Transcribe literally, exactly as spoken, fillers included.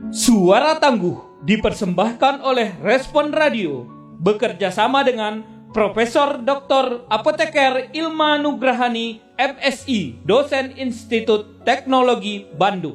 Suara Tangguh dipersembahkan oleh Respon Radio bekerja sama dengan Profesor Doktor Apoteker Ilma Nugrahani, M Si, dosen Institut Teknologi Bandung.